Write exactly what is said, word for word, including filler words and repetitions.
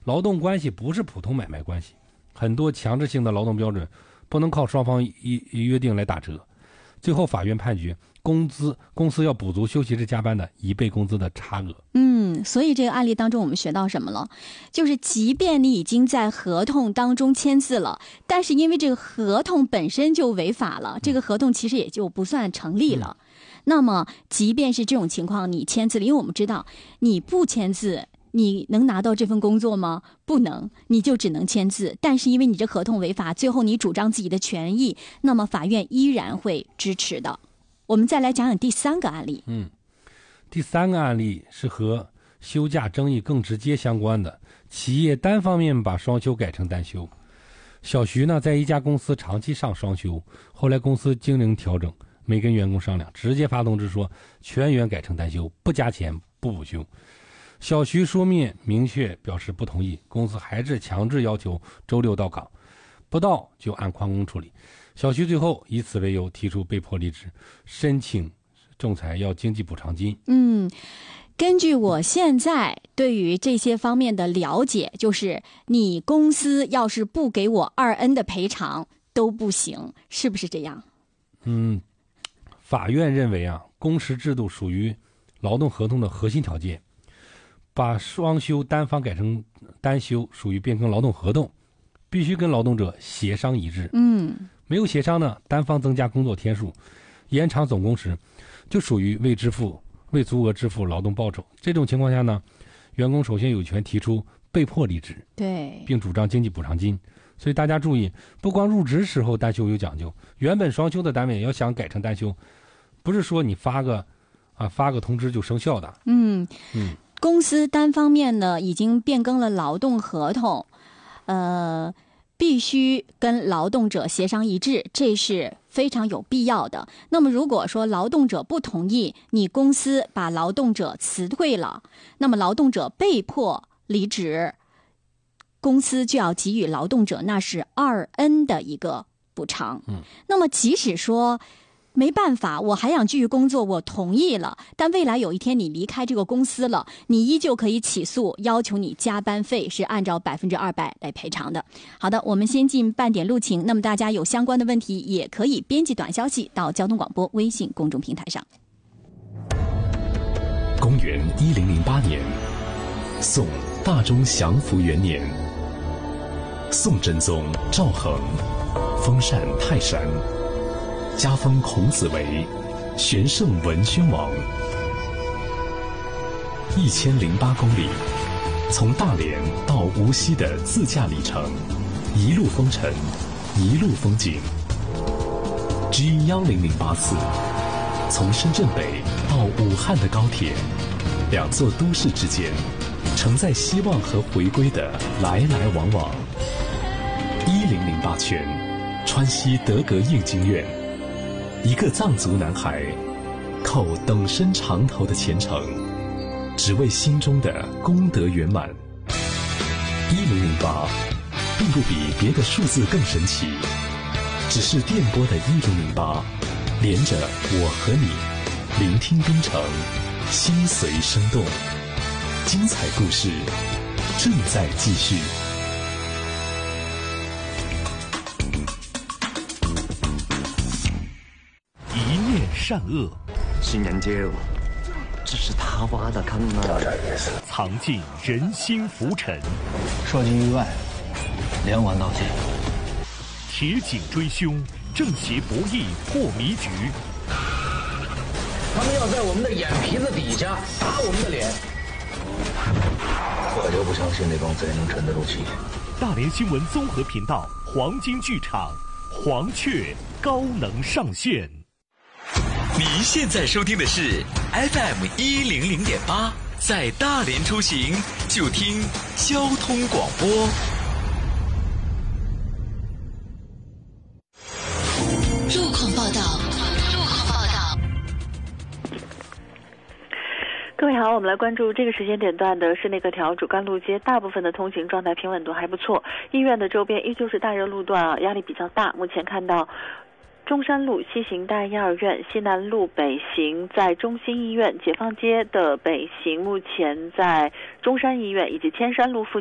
劳动关系不是普通买卖关系，很多强制性的劳动标准不能靠双方一约定来打折。最后法院判决工资公司要补足休息日加班的一倍工资的差额。 嗯，所以这个案例当中我们学到什么了？就是即便你已经在合同当中签字了，但是因为这个合同本身就违法了，这个合同其实也就不算成立了。嗯、那么即便是这种情况你签字了，因为我们知道你不签字你能拿到这份工作吗？不能，你就只能签字。但是因为你这合同违法，最后你主张自己的权益，那么法院依然会支持的。我们再来讲讲第三个案例。 嗯，第三个案例是和休假争议更直接相关的，企业单方面把双休改成单休。小徐呢，在一家公司长期上双休，后来公司经营调整，没跟员工商量，直接发通知说全员改成单休，不加钱不补休。小徐书面明确表示不同意，公司还是强制要求周六到岗，不到就按旷工处理。小徐最后以此为由提出被迫离职，申请仲裁要经济补偿金。 嗯，根据我现在对于这些方面的了解，就是你公司要是不给我二 N 的赔偿都不行，是不是这样？ 嗯，法院认为啊，工时制度属于劳动合同的核心条件，把双休单方改成单休属于变更劳动合同，必须跟劳动者协商一致。 嗯， 没有协商呢，单方增加工作天数，延长总工时，就属于未支付、未足额支付劳动报酬。这种情况下呢，员工首先有权提出被迫离职， 对， 并主张经济补偿金。所以大家注意，不光入职时候单休有讲究，原本双休的单位要想改成单休，不是说你发个啊发个通知就生效的。 嗯嗯。 公司单方面呢已经变更了劳动合同，呃，必须跟劳动者协商一致，这是非常有必要的。那么如果说劳动者不同意，你公司把劳动者辞退了，那么劳动者被迫离职，公司就要给予劳动者那是二 N 的一个补偿。 嗯， 那么即使说没办法，我还想继续工作，我同意了，但未来有一天你离开这个公司了，你依旧可以起诉，要求你加班费是按照百分之二百来赔偿的。好的，我们先进半点路情。那么大家有相关的问题，也可以编辑短消息到交通广播微信公众平台上。 公元一零零八年，宋大中祥符元年，宋真宗赵恒封禅泰山，加封孔子为玄圣文宣王。一千零八公里，从大连到无锡的自驾里程，一路风尘，一路风景。G 幺零零八次，从深圳北到武汉的高铁，两座都市之间，承载希望和回归的来来往往。一零零八圈，川西德格应经院。一个藏族男孩叩等身长头的虔诚，只为心中的功德圆满。一零零八并不比别的数字更神奇，只是电波的一零零八连着我和你，聆听东城，心随生动。精彩故事正在继续。 善恶， 新人街，这是他挖的坑啊！ 藏进人心浮沉。 说句意外，连环盗窃。 铁警追凶，正邪博弈破迷局。 他们要在我们的眼皮子底下打我们的脸，我就不相信那帮贼能沉得住气。 大连新闻综合频道黄金剧场，黄雀高能上线。 您现在收听的是 F M 一零零点八，在大连出行就听交通广播。 路况报道，路况报道。 各位好，我们来关注这个时间点段的是内各条主干路街，大部分的通行状态平稳度还不错。医院的周边依旧是大热路段啊，压力比较大。目前看到中山路西行大医二院，西南路北行在中心医院，解放街的北行目前在中山医院以及千山路附近。